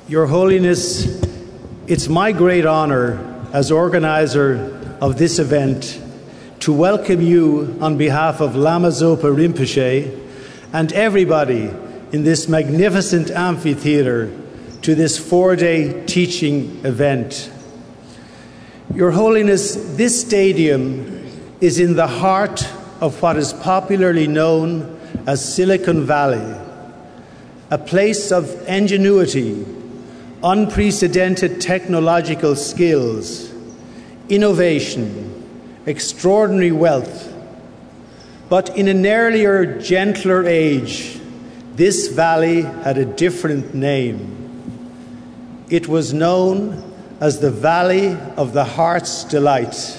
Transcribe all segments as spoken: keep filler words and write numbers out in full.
Your Holiness, it's my great honor as organizer of this event to welcome you on behalf of Lama Zopa Rinpoche and everybody in this magnificent amphitheater to this four-day teaching event. Your Holiness, this stadium is in the heart of what is popularly known as Silicon Valley, a place of ingenuity, unprecedented technological skills, innovation, extraordinary wealth. But in an earlier, gentler age, this valley had a different name. It was known as the Valley of the Heart's Delight.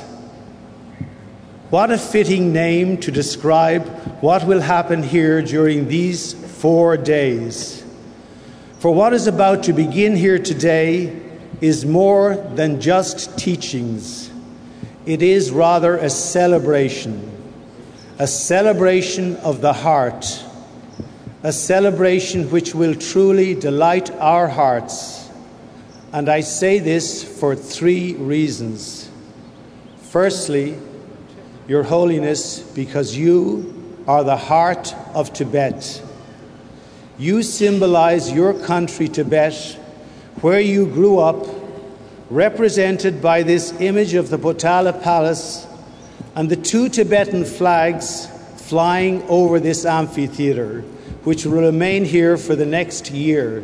What a fitting name to describe what will happen here during these four days. For what is about to begin here today is more than just teachings. It is rather a celebration, a celebration of the heart, a celebration which will truly delight our hearts. And I say this for three reasons. Firstly, Your Holiness, because you are the heart of Tibet. You symbolize your country, Tibet, where you grew up, represented by this image of the Potala Palace and the two Tibetan flags flying over this amphitheater, which will remain here for the next year.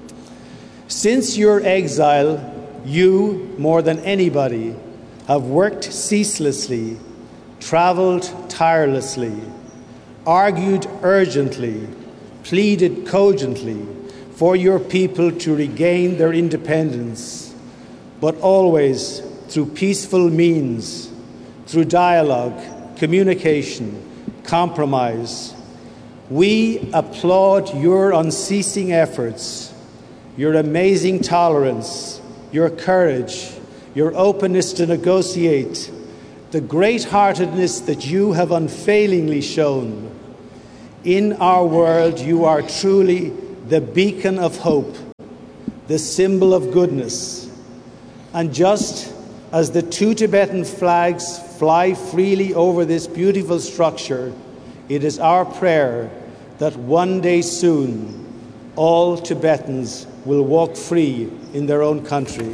Since your exile, you, more than anybody, have worked ceaselessly, traveled tirelessly, argued urgently, pleaded cogently for your people to regain their independence, but always through peaceful means, through dialogue, communication, compromise. We applaud your unceasing efforts, your amazing tolerance, your courage, your openness to negotiate, the great-heartedness that you have unfailingly shown. In our world, you are truly the beacon of hope, the symbol of goodness. And just as the two Tibetan flags fly freely over this beautiful structure, it is our prayer that one day soon all Tibetans will walk free in their own country.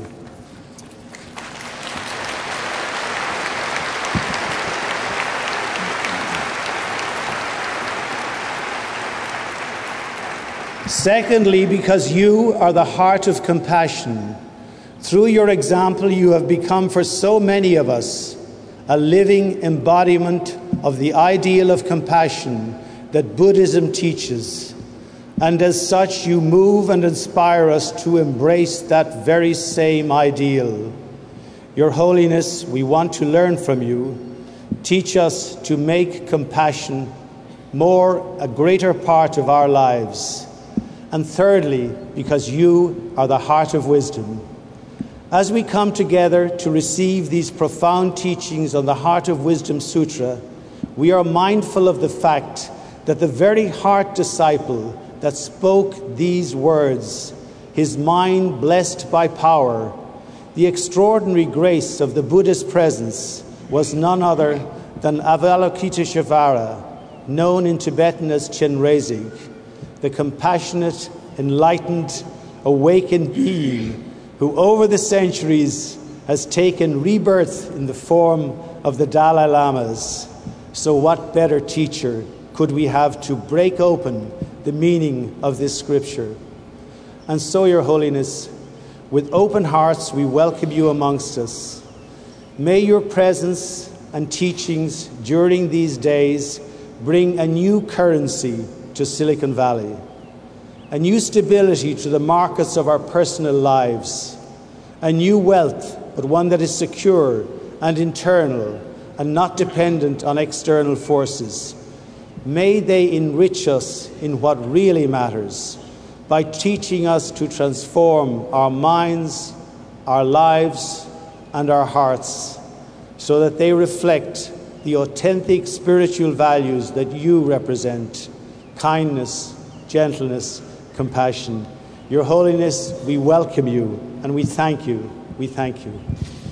Secondly, because you are the heart of compassion. Through your example, you have become for so many of us a living embodiment of the ideal of compassion that Buddhism teaches. And as such, you move and inspire us to embrace that very same ideal. Your Holiness, we want to learn from you. Teach us to make compassion more a greater part of our lives. And thirdly, because you are the heart of wisdom. As we come together to receive these profound teachings on the Heart of Wisdom Sutra, we are mindful of the fact that the very heart disciple that spoke these words, his mind blessed by power, the extraordinary grace of the Buddha's presence, was none other than Avalokiteshvara, known in Tibetan as Chenrezig, the compassionate, enlightened, awakened being who over the centuries has taken rebirth in the form of the Dalai Lamas. So what better teacher could we have to break open the meaning of this scripture? And so, Your Holiness, with open hearts we welcome you amongst us. May your presence and teachings during these days bring a new currency to Silicon Valley, a new stability to the markets of our personal lives, a new wealth, but one that is secure and internal and not dependent on external forces. May they enrich us in what really matters by teaching us to transform our minds, our lives, and our hearts so that they reflect the authentic spiritual values that you represent: kindness, gentleness, compassion. Your Holiness, we welcome you and we thank you. We thank you.